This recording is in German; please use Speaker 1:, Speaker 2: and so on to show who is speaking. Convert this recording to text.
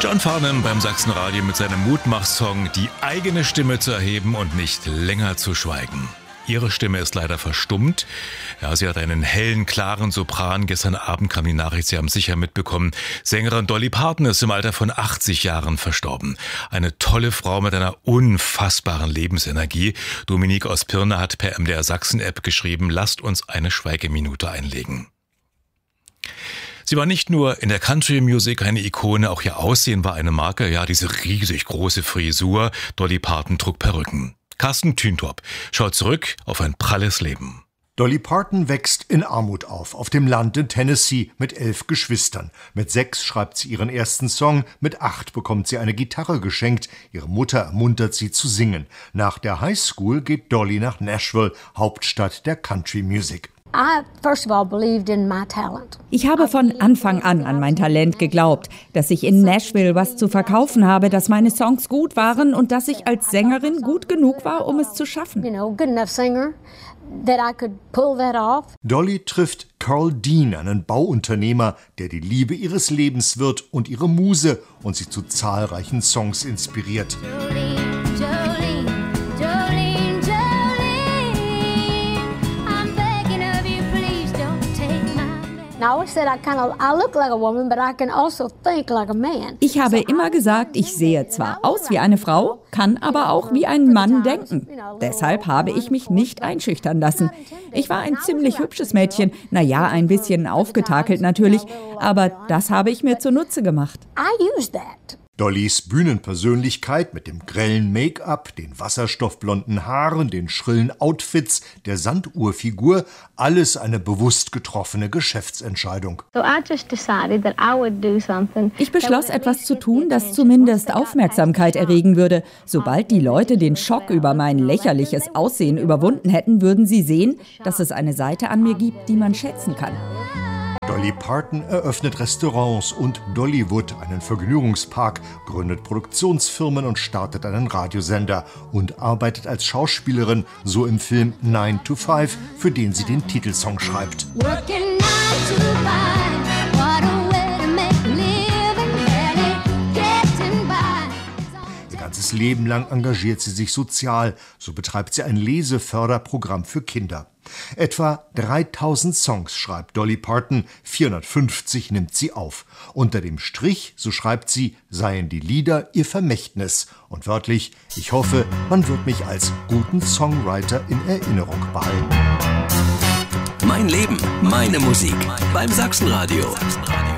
Speaker 1: John Farnham beim Sachsenradio mit seinem Mutmachsong Die eigene Stimme zu erheben und nicht länger zu schweigen. Ihre Stimme ist leider verstummt. Ja, sie hat einen hellen, klaren Sopran. Gestern Abend kam die Nachricht, Sie haben sicher mitbekommen. Sängerin Dolly Parton ist im Alter von 80 Jahren verstorben. Eine tolle Frau mit einer unfassbaren Lebensenergie. Dominique aus Pirna hat per MDR Sachsen-App geschrieben, lasst uns eine Schweigeminute einlegen. Sie war nicht nur in der Country Music eine Ikone, auch ihr Aussehen war eine Marke. Ja, diese riesig große Frisur. Dolly Parton trug Perücken. Carsten Thüntop schaut zurück auf ein pralles Leben.
Speaker 2: Dolly Parton wächst in Armut auf dem Land in Tennessee mit 11 Geschwistern. Mit 6 schreibt sie ihren ersten Song, mit 8 bekommt sie eine Gitarre geschenkt. Ihre Mutter ermuntert sie zu singen. Nach der Highschool geht Dolly nach Nashville, Hauptstadt der Country Music.
Speaker 3: Ich habe von Anfang an mein Talent geglaubt, dass ich in Nashville was zu verkaufen habe, dass meine Songs gut waren und dass ich als Sängerin gut genug war, um es zu schaffen.
Speaker 2: Dolly trifft Carl Dean, einen Bauunternehmer, der die Liebe ihres Lebens wird und ihre Muse und sie zu zahlreichen Songs inspiriert.
Speaker 3: Ich habe immer gesagt, ich sehe zwar aus wie eine Frau, kann aber auch wie ein Mann denken. Deshalb habe ich mich nicht einschüchtern lassen. Ich war ein ziemlich hübsches Mädchen, naja, ein bisschen aufgetakelt natürlich, aber das habe ich mir zunutze gemacht.
Speaker 2: Dollys Bühnenpersönlichkeit mit dem grellen Make-up, den wasserstoffblonden Haaren, den schrillen Outfits, der Sanduhrfigur, alles eine bewusst getroffene Geschäftsentscheidung.
Speaker 3: Ich beschloss, etwas zu tun, das zumindest Aufmerksamkeit erregen würde. Sobald die Leute den Schock über mein lächerliches Aussehen überwunden hätten, würden sie sehen, dass es eine Seite an mir gibt, die man schätzen kann.
Speaker 2: Dolly Parton eröffnet Restaurants und Dollywood, einen Vergnügungspark, gründet Produktionsfirmen und startet einen Radiosender und arbeitet als Schauspielerin, so im Film 9 to 5, für den sie den Titelsong schreibt. Ihr ganzes Leben lang engagiert sie sich sozial, so betreibt sie ein Leseförderprogramm für Kinder. Etwa 3000 Songs schreibt Dolly Parton, 450 nimmt sie auf. Unter dem Strich, so schreibt sie, seien die Lieder ihr Vermächtnis. Und wörtlich, ich hoffe, man wird mich als guten Songwriter in Erinnerung behalten.
Speaker 4: Mein Leben, meine Musik beim Sachsenradio.